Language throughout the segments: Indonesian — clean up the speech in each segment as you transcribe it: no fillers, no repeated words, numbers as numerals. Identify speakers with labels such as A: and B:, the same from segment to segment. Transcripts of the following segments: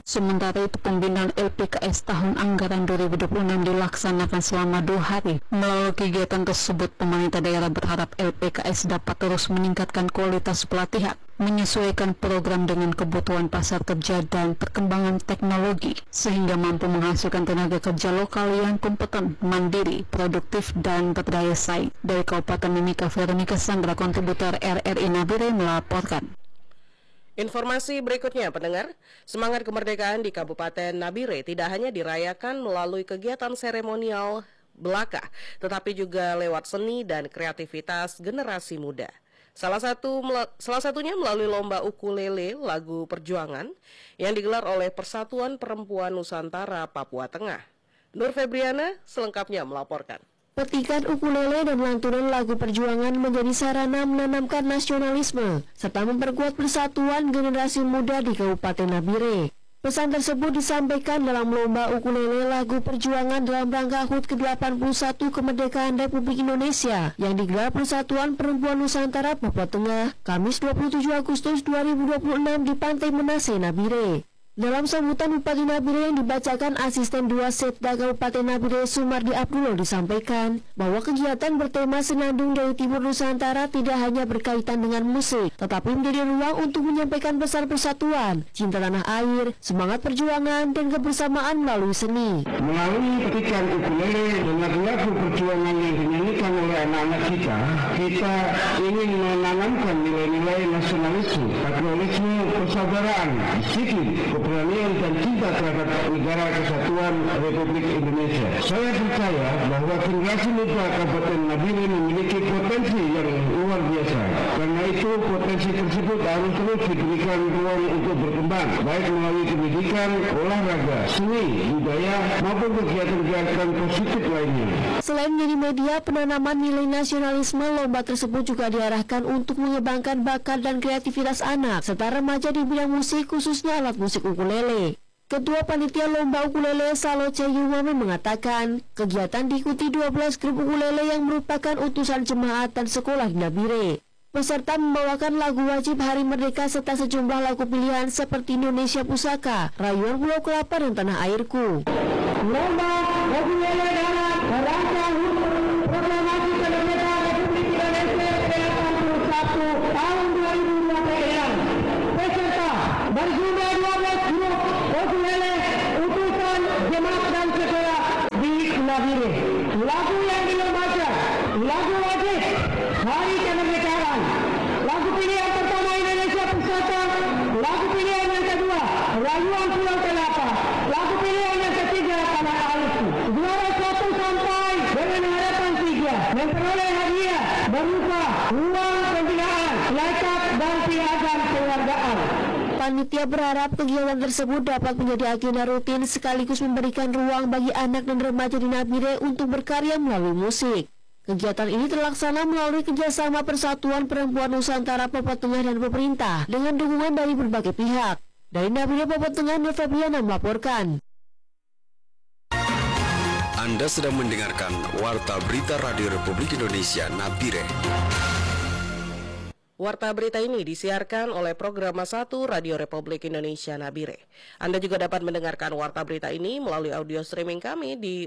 A: Sementara itu, pembinaan LPKS tahun anggaran 2026 dilaksanakan selama 2 hari. Melalui kegiatan tersebut, pemerintah daerah berharap LPKS dapat terus meningkatkan kualitas pelatihan, menyesuaikan program dengan kebutuhan pasar kerja dan perkembangan teknologi, sehingga mampu menghasilkan tenaga kerja lokal yang kompeten, mandiri, produktif, dan berdaya saing. Dari Kabupaten Mimika, Veronica Sandra, kontributor RRI Nabire melaporkan.
B: Informasi berikutnya, pendengar, semangat kemerdekaan di Kabupaten Nabire tidak hanya dirayakan melalui kegiatan seremonial belaka, tetapi juga lewat seni dan kreativitas generasi muda. Salah satunya melalui lomba ukulele lagu perjuangan yang digelar oleh Persatuan Perempuan Nusantara Papua Tengah. Nur Febriana selengkapnya melaporkan.
C: Petikan ukulele dan lantunan lagu perjuangan menjadi sarana menanamkan nasionalisme serta memperkuat persatuan generasi muda di Kabupaten Nabire. Pesan tersebut disampaikan dalam lomba ukulele lagu perjuangan dalam rangka HUT ke-81 kemerdekaan Republik Indonesia yang digelar Persatuan Perempuan Nusantara Papua Tengah Kamis 27 Agustus 2026 di Pantai Menase, Nabire. Dalam sambutan Bupati Nabire yang dibacakan Asisten 2 Setda Kabupaten Nabire Sumardi Abdullah disampaikan bahwa kegiatan bertema Senandung dari Timur Nusantara tidak hanya berkaitan dengan musik, tetapi menjadi ruang untuk menyampaikan pesan persatuan, cinta tanah air, semangat perjuangan, dan kebersamaan melalui seni.
D: Melalui petikan ukulele dan lagu-lagu perjuangan yang dinyanyikan oleh anak-anak kita ingin menanamkan nilai-nilai nasionalisme, patriotisme, persaudaraan, disiplin, keberanian dan cinta terhadap negara kesatuan Republik Indonesia. Saya percaya bahwa generasi muda Kabupaten Nabire memiliki potensi yang luar biasa. Karena itu potensi tersebut harus terus diberikan ruang untuk berkembang, baik melalui pendidikan, olahraga, seni, budaya maupun kegiatan-kegiatan positif lainnya.
C: Selain menjadi media penanaman nilai nasionalisme, lomba tersebut juga diarahkan untuk mengembangkan bakat dan kreativitas anak serta remaja di bidang musik, khususnya alat musik ukulele. Ketua Panitia Lomba Ukulele Saloce Yumame mengatakan, kegiatan diikuti 12 grup ukulele yang merupakan utusan jemaat dan sekolah di Nabire. Peserta membawakan lagu wajib Hari Merdeka serta sejumlah lagu pilihan seperti Indonesia Pusaka, Rayuan Pulau Kelapa, dan Tanah Airku.
D: Lomba ukulele dalam rangka proklamasi kemerdekaan Republik Indonesia ke-81 tahun 2026. Peserta berjumlah 12 grup ukulele utusan jemaat dan sekolah di Nabire. Lagu yang dilombakan, lagu wajib Hari Kemerdekaan. Lagu pilihan pertama Indonesia Pusaka. Lagu pilihan yang kedua Rayuan Pulau Kelapa. Lagu pilihan yang ketiga Tanah Airku. Juara 1 sampai dengan harapan 3 memperoleh hadiah berupa uang pembinaan, plakat, dan piagam penghargaan.
C: Panitia berharap kegiatan tersebut dapat menjadi agenda rutin sekaligus memberikan ruang bagi anak dan remaja di Nabire untuk berkarya melalui musik. Kegiatan ini terlaksana melalui kerjasama Persatuan Perempuan Nusantara Papua Tengah dan pemerintah dengan dukungan dari berbagai pihak. Dari Nabire, Papua Tengah, Nur Febriana melaporkan.
E: Anda sedang mendengarkan Warta Berita Radio Republik Indonesia Nabire.
B: Warta berita ini disiarkan oleh Programa 1 Radio Republik Indonesia Nabire. Anda juga dapat mendengarkan warta berita ini melalui audio streaming kami di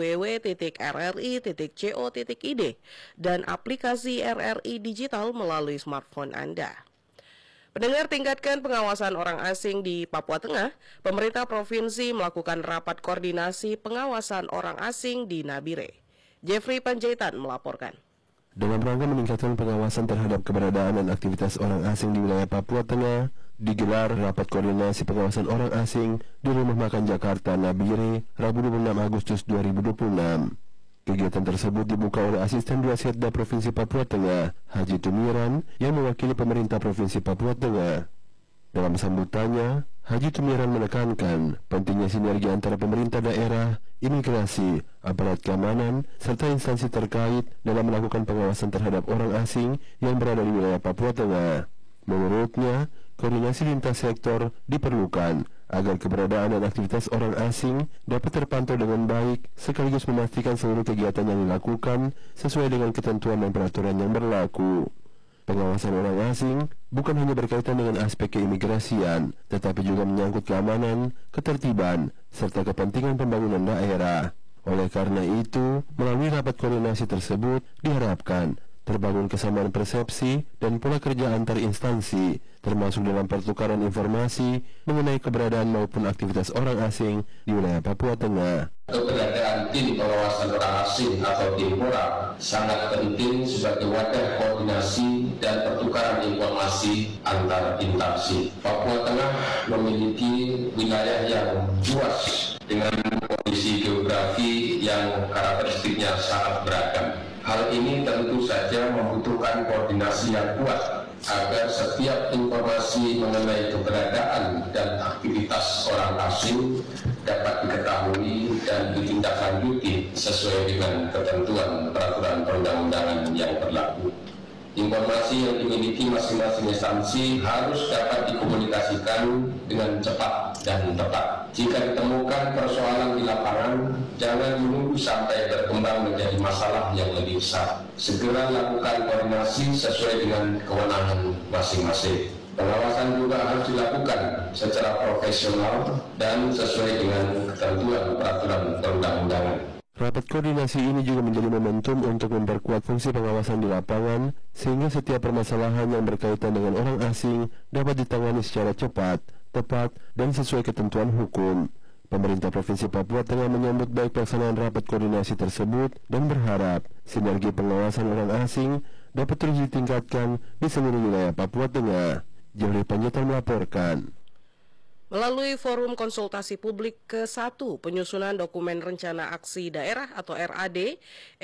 B: www.rri.co.id dan aplikasi RRI Digital melalui smartphone Anda. Pendengar, tingkatkan pengawasan orang asing di Papua Tengah. Pemerintah provinsi melakukan rapat koordinasi pengawasan orang asing di Nabire. Jeffrey Panjaitan melaporkan.
F: Dalam rangka meningkatkan pengawasan terhadap keberadaan dan aktivitas orang asing di wilayah Papua Tengah, digelar rapat koordinasi pengawasan orang asing di Rumah Makan Jakarta Nabire, Rabu 26 Agustus 2026. Kegiatan tersebut dibuka oleh Asisten 2 Setda Provinsi Papua Tengah, Haji Tumiran, yang mewakili pemerintah Provinsi Papua Tengah. Dalam sambutannya, Haji Tumiran menekankan pentingnya sinergi antara pemerintah daerah, imigrasi, aparat keamanan, serta instansi terkait dalam melakukan pengawasan terhadap orang asing yang berada di wilayah Papua Tengah. Menurutnya, koordinasi lintas sektor diperlukan agar keberadaan dan aktivitas orang asing dapat terpantau dengan baik sekaligus memastikan seluruh kegiatan yang dilakukan sesuai dengan ketentuan dan peraturan yang berlaku. Pengawasan orang asing bukan hanya berkaitan dengan aspek keimigrasian, tetapi juga menyangkut keamanan, ketertiban, serta kepentingan pembangunan daerah. Oleh karena itu, melalui rapat koordinasi tersebut diharapkan terbangun kesamaan persepsi dan pola kerja antar instansi, termasuk dalam pertukaran informasi mengenai keberadaan maupun aktivitas orang asing di wilayah Papua Tengah.
G: Keberadaan tim pengawasan orang asing atau Timpora sangat penting sebagai wadah koordinasi dan pertukaran informasi antar instansi. Papua Tengah memiliki wilayah yang luas dengan kondisi geografi yang karakteristiknya sangat beragam. Hal ini tentu saja membutuhkan koordinasi yang kuat agar setiap informasi mengenai keberadaan dan aktivitas orang asing dapat diketahui dan ditindaklanjuti sesuai dengan ketentuan peraturan perundang-undangan yang berlaku. Informasi yang dimiliki masing-masing instansi harus dapat dikomunikasikan dengan cepat dan tepat. Jika ditemukan persoalan di lapangan, jangan menunggu sampai berkembang menjadi masalah yang lebih besar. Segera lakukan koordinasi sesuai dengan kewenangan masing-masing. Pengawasan juga harus dilakukan secara profesional dan sesuai dengan ketentuan peraturan perundang-undangan.
F: Rapat koordinasi ini juga menjadi momentum untuk memperkuat fungsi pengawasan di lapangan, sehingga setiap permasalahan yang berkaitan dengan orang asing dapat ditangani secara cepat, tepat, dan sesuai ketentuan hukum. Pemerintah Provinsi Papua Tengah menyambut baik pelaksanaan rapat koordinasi tersebut dan berharap sinergi pengawasan orang asing dapat terus ditingkatkan di seluruh wilayah Papua Tengah. Jolly Panjaitan melaporkan.
B: Melalui forum konsultasi publik ke-1 penyusunan dokumen rencana aksi daerah atau RAD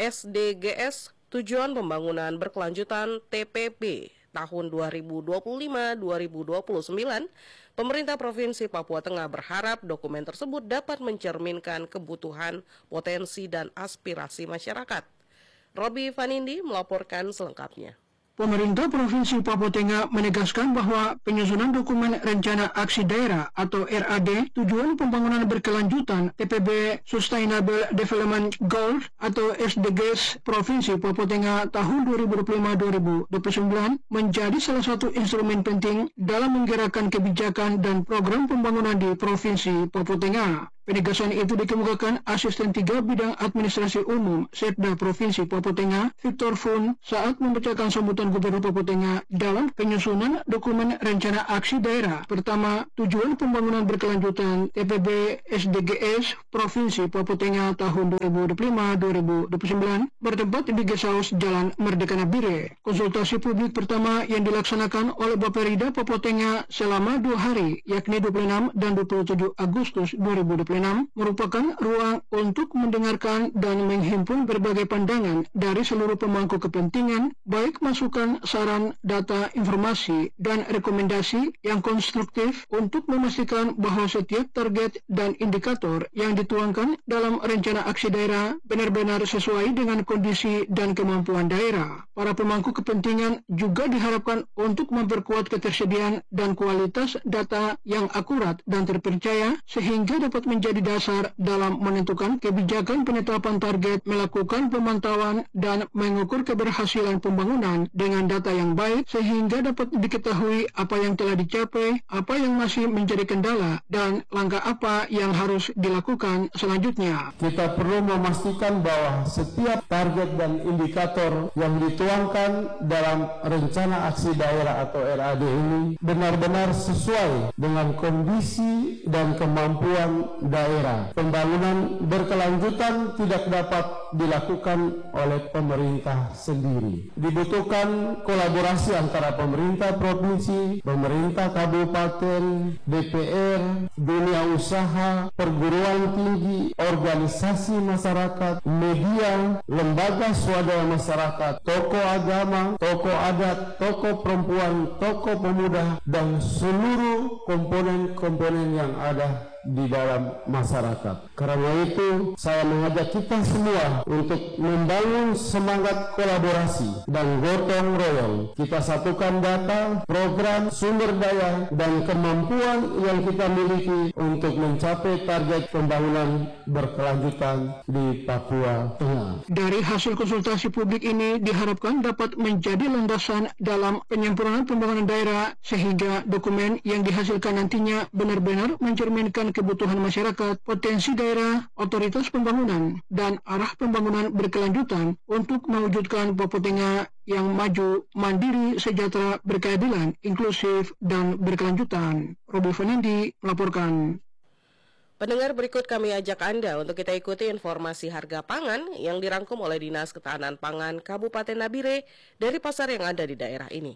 B: SDGs tujuan pembangunan berkelanjutan TPB tahun 2025-2029, pemerintah Provinsi Papua Tengah berharap dokumen tersebut dapat mencerminkan kebutuhan, potensi, dan aspirasi masyarakat. Robi Vanindi melaporkan selengkapnya.
H: Pemerintah Provinsi Papua Tengah menegaskan bahwa penyusunan dokumen rencana aksi daerah atau RAD tujuan pembangunan berkelanjutan TPB Sustainable Development Goals atau SDGs Provinsi Papua Tengah tahun 2025-2029 menjadi salah satu instrumen penting dalam menggerakkan kebijakan dan program pembangunan di Provinsi Papua Tengah. Penegasan itu dikemukakan Asisten 3 Bidang Administrasi Umum Setda Provinsi Papua Tengah, Victor Fun, saat membacakan sambutan Gubernur Papua Tengah dalam penyusunan dokumen rencana aksi daerah. Pertama, tujuan pembangunan berkelanjutan TPB SDGs Provinsi Papua Tengah tahun 2025-2029 bertempat di Gesaus Jalan Merdeka Nabire. Konsultasi publik pertama yang dilaksanakan oleh Bapperida Papua Tengah selama 2 hari, yakni 26 dan 27 Agustus 2026, merupakan ruang untuk mendengarkan dan menghimpun berbagai pandangan dari seluruh pemangku kepentingan, baik masukan, saran, data, informasi, dan rekomendasi yang konstruktif untuk memastikan bahwa setiap target dan indikator yang dituangkan dalam rencana aksi daerah benar-benar sesuai dengan kondisi dan kemampuan daerah. Para pemangku kepentingan juga diharapkan untuk memperkuat ketersediaan dan kualitas data yang akurat dan terpercaya sehingga dapat menjadi dasar dalam menentukan kebijakan penetapan target, melakukan pemantauan, dan mengukur keberhasilan pembangunan dengan data yang baik sehingga dapat diketahui apa yang telah dicapai, apa yang masih menjadi kendala, dan langkah apa yang harus dilakukan selanjutnya.
I: Kita perlu memastikan bahwa setiap target dan indikator yang dituangkan dalam rencana aksi daerah atau RAD ini benar-benar sesuai dengan kondisi dan kemampuan daerah. Pembangunan berkelanjutan tidak dapat dilakukan oleh pemerintah sendiri. Dibutuhkan kolaborasi antara pemerintah provinsi, pemerintah kabupaten, DPR, dunia usaha, perguruan tinggi, organisasi masyarakat, media, lembaga swadaya masyarakat, tokoh agama, tokoh adat, tokoh perempuan, tokoh pemuda, dan seluruh komponen-komponen yang ada di dalam masyarakat. Karena itu saya mengajak kita semua adalah untuk membangun semangat kolaborasi dan gotong royong. Kita satukan data, program, sumber daya, dan kemampuan yang kita miliki untuk mencapai target pembangunan berkelanjutan di Papua Tengah.
H: Dari hasil konsultasi publik ini diharapkan dapat menjadi landasan dalam penyempurnaan pembangunan daerah sehingga dokumen yang dihasilkan nantinya benar-benar mencerminkan kebutuhan masyarakat, potensi daerah, otoritas pembangunan, dan arah pembangunan berkelanjutan untuk mewujudkan Papua Tengah yang maju, mandiri, sejahtera, berkeadilan, inklusif, dan berkelanjutan. Robi Fanindi melaporkan.
B: Pendengar, berikut kami ajak Anda untuk kita ikuti informasi harga pangan yang dirangkum oleh Dinas Ketahanan Pangan Kabupaten Nabire dari pasar yang ada di daerah ini.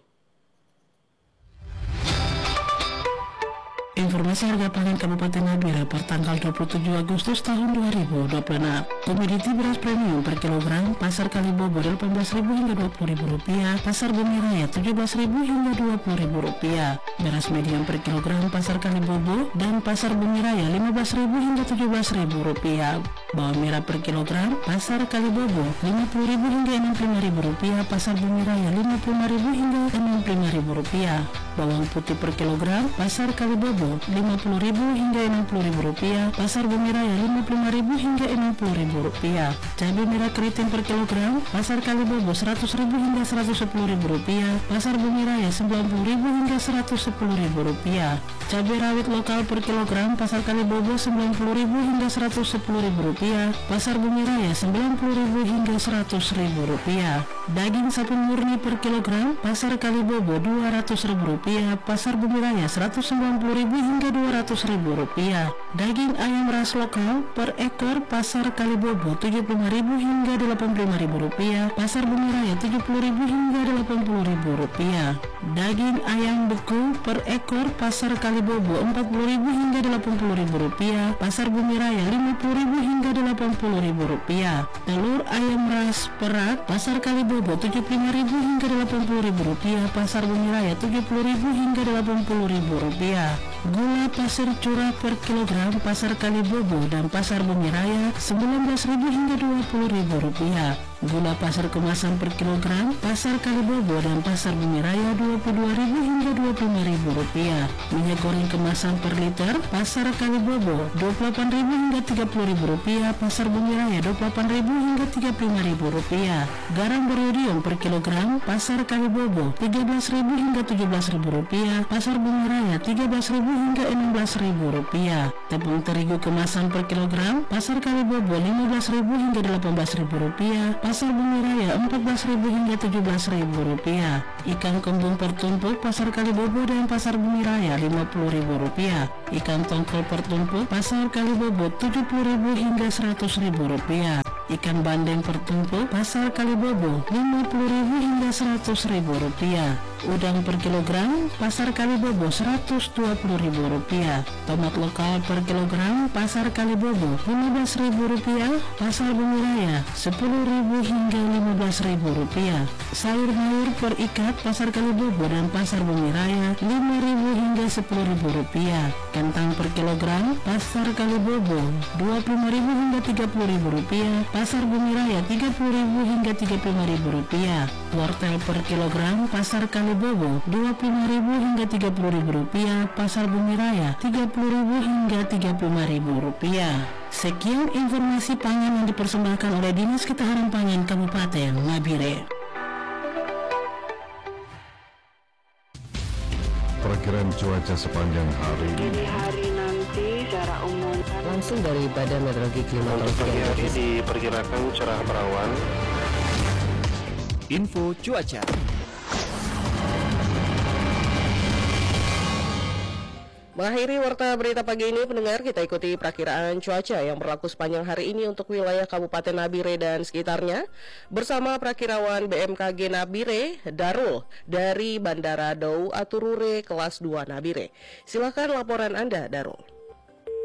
J: Informasi harga pangan Kabupaten Nabire per tanggal 27 Agustus tahun 2026. Komoditi beras premium per kilogram pasar Kalibobo Rp18.000 hingga Rp20.000, pasar Bumi Raya Rp17.000 hingga Rp20.000. Beras medium per kilogram pasar Kalibobo dan pasar Bumi Raya Rp15.000 hingga Rp17.000. Bawang merah per kilogram pasar Kalibobo Rp50.000 hingga Rp65.000, pasar Bumi Raya Rp55.000 hingga Rp60.000. Bawang putih per kilogram pasar Kalibobo Rp50.000 hingga Rp60.000, pasar Bumi Raya Rp55.000 hingga Rp60.000. Cabai merah keriting per kilogram pasar Kalibobo Rp100.000 hingga Rp110.000, pasar Bumi Raya Rp90.000 hingga Rp110.000. Cabai rawit lokal per kilogram pasar Kalibobo Rp90.000 hingga Rp110.000, pasar Bumi Raya Rp90.000 hingga Rp100.000. Daging sapi murni per kilogram pasar Kalibobo Rp200.000, pasar Bumi Raya Rp190.000 hingga Rp200.000. Daging ayam ras lokal per ekor pasar Kalibobo Rp75.000 hingga Rp85.000, pasar Bumi Raya Rp70.000 hingga Rp80.000. Daging ayam beku per ekor pasar Kalibobo Rp40.000 hingga Rp80.000, pasar Bumi Raya Rp50.000 hingga Rp80.000. Telur ayam ras perak pasar Kalibobo Rp75.000 hingga Rp80.000, pasar Bumi Raya Rp70.000 hingga Rp80.000. Gula pasir curah per kilogram pasar Kalibobo dan pasar Bumi Raya Rp19.000 hingga Rp20.000. Gula pasir kemasan per kilogram pasar Kalibobo dan pasar Bumi Raya Rp22.000 hingga Rp25.000. Minyak goreng kemasan per liter pasar Kalibobo Rp28.000 hingga Rp30.000, pasar Bumi Raya Rp28.000 hingga Rp35.000. Garam berodium per kilogram pasar Kalibobo Rp13.000 hingga Rp17.000, pasar Bumi Raya Rp13.000 hingga Rp16.000. Tepung terigu kemasan per kilogram pasar Kalibobo Rp15.000 hingga Rp18.000, pasar Bumi Raya Rp14.000 hingga Rp17.000. Ikan kembung per tumpuk pasar Kalibobo dan pasar Bumi Raya Rp50.000. Ikan tongkol per tumpuk pasar Kalibobo Rp70.000 hingga Rp100.000. Ikan bandeng per tumpuk pasar Kalibobo Rp50.000 hingga Rp100.000. Udang per kilogram pasar Kalibobo Rp120.000. Tomat lokal per kilogram pasar Kalibobo Rp15.000, pasar Bumi Raya Rp10.000 hingga Rp15.000. Sayur mayur per ikat pasar Kalibobo dan pasar Bumi Raya Rp5.000 hingga Rp10.000. Kentang per kilogram pasar Kalibobo Rp25.000 hingga Rp30.000, pasar Bumi Raya Rp30.000 hingga Rp35.000. Wortel per kilogram pasar Kalibobo Rp25.000 hingga Rp30.000, pasar Bumi Raya Rp30.000 hingga Rp35.000. Sekian informasi pangan yang dipersembahkan oleh Dinas Ketahanan Pangan Kabupaten Nabire.
K: Perkiraan cuaca sepanjang hari.
L: Dini hari nanti secara umum
M: langsung dari Badan Meteorologi Klimatologi
N: pagi hari diperkirakan cerah berawan.
E: Info cuaca.
B: Mengakhiri warta berita pagi ini, pendengar, kita ikuti perakiraan cuaca yang berlaku sepanjang hari ini untuk wilayah Kabupaten Nabire dan sekitarnya bersama perakirawan BMKG Nabire, Darul, dari Bandara Dau Aturure kelas 2 Nabire. Silakan laporan Anda, Darul.